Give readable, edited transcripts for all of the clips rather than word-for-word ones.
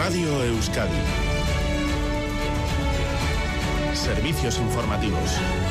Radio Euskadi. Servicios informativos.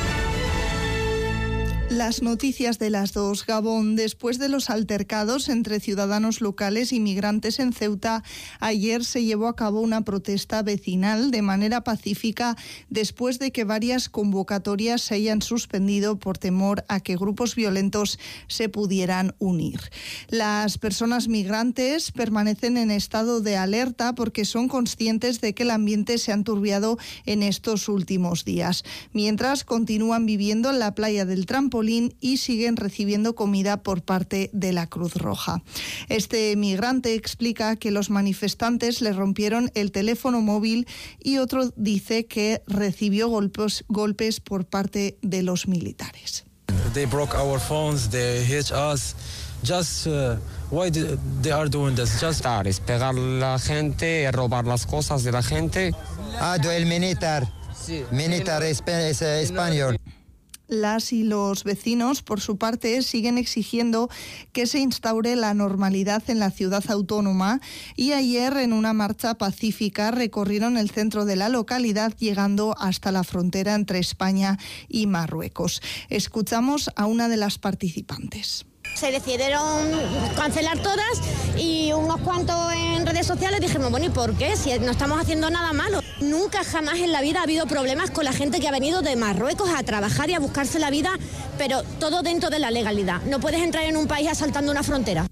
Las noticias de las 2. Gabón. Después de los altercados entre ciudadanos locales y migrantes en Ceuta, ayer se llevó a cabo una protesta vecinal de manera pacífica después de que varias convocatorias se hayan suspendido por temor a que grupos violentos se pudieran unir. Las personas migrantes permanecen en estado de alerta porque son conscientes de que el ambiente se ha enturbiado en estos últimos días, mientras continúan viviendo en la playa del Trampolín y siguen recibiendo comida por parte de la Cruz Roja. Este migrante explica que los manifestantes le rompieron el teléfono móvil y otro dice que recibió golpes por parte de los militares. They broke our phones, they hit us. Just why they are doing this? Just es pegar a la gente, robar las cosas de la gente. El militar. Sí. Militar es español. Las y los vecinos, por su parte, siguen exigiendo que se instaure la normalidad en la ciudad autónoma y ayer, en una marcha pacífica, recorrieron el centro de la localidad, llegando hasta la frontera entre España y Marruecos. Escuchamos a una de las participantes. Se decidieron cancelar todas y unos cuantos en redes sociales dijimos, bueno, ¿y por qué? Si no estamos haciendo nada malo. Nunca jamás en la vida ha habido problemas con la gente que ha venido de Marruecos a trabajar y a buscarse la vida, pero todo dentro de la legalidad. No puedes entrar en un país asaltando una frontera.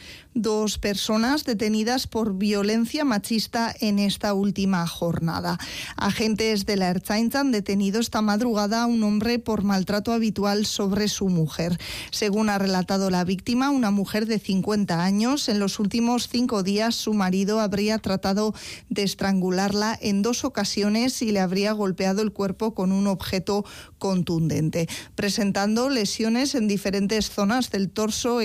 2 personas detenidas por violencia machista en esta última jornada. Agentes de la Ertzaintza han detenido esta madrugada a un hombre por maltrato habitual sobre su mujer. Según ha relatado la víctima, una mujer de 50 años, en los últimos 5 días su marido habría tratado de estrangularla en 2 ocasiones y le habría golpeado el cuerpo con un objeto contundente, presentando lesiones en diferentes zonas del torso,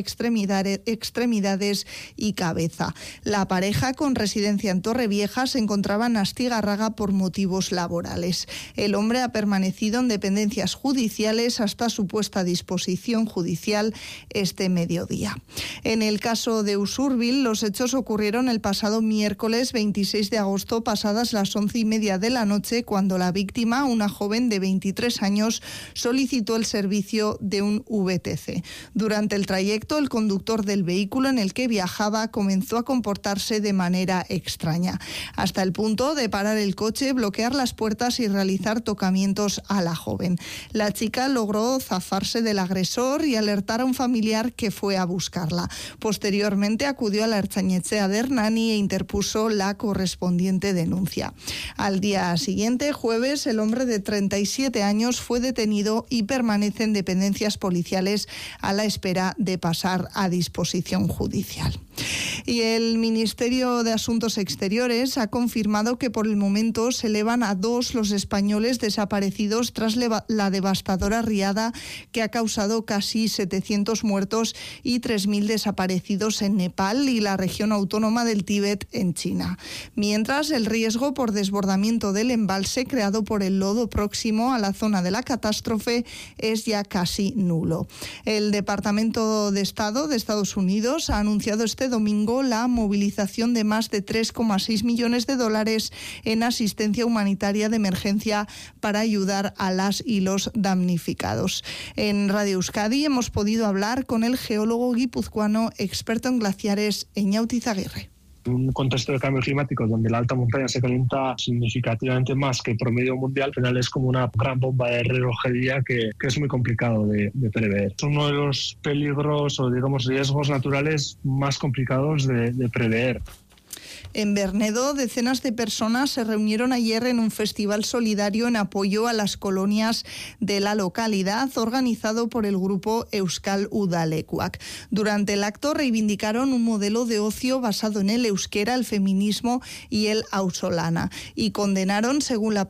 extremidades y cabeza. La pareja, con residencia en Torrevieja, se encontraba en Astigarraga por motivos laborales. El hombre ha permanecido en dependencias judiciales hasta su puesta a disposición judicial este mediodía. En el caso de Usurbil, los hechos ocurrieron el pasado miércoles 26 de agosto, pasadas las 11:30 de la noche, cuando la víctima, una joven de 23 años, solicitó el servicio de un VTC. Durante el trayecto, el conductor del vehículo en el que viajaba comenzó a comportarse de manera extraña, hasta el punto de parar el coche, bloquear las puertas y realizar tocamientos a la joven. La chica logró zafarse del agresor y alertar a un familiar que fue a buscarla. Posteriormente acudió a la Ertzainetxea de Hernani e interpuso la correspondiente denuncia. Al día siguiente, jueves, el hombre de 37 años fue detenido y permanece en dependencias policiales a la espera de pasar a disposición judicial. Y el Ministerio de Asuntos Exteriores ha confirmado que por el momento se elevan a 2 los españoles desaparecidos tras la devastadora riada que ha causado casi 700 muertos y 3.000 desaparecidos en Nepal y la región autónoma del Tíbet en China. Mientras, el riesgo por desbordamiento del embalse creado por el lodo próximo a la zona de la catástrofe es ya casi nulo. El Departamento de Estado de Estados Unidos ha anunciado este domingo la movilización de más de $3,6 millones en asistencia humanitaria de emergencia para ayudar a las y los damnificados. En Radio Euskadi hemos podido hablar con el geólogo guipuzcoano experto en glaciares, Eñauti Zaguirre. Un contexto de cambio climático donde la alta montaña se calienta significativamente más que el promedio mundial, al final es como una gran bomba de relojería que es muy complicado de prever. Es uno de los peligros o digamos riesgos naturales más complicados de prever. En Bernedo, decenas de personas se reunieron ayer en un festival solidario en apoyo a las colonias de la localidad, organizado por el grupo Euskal Udalekuak. Durante el acto reivindicaron un modelo de ocio basado en el euskera, el feminismo y el auzolana, y condenaron, según la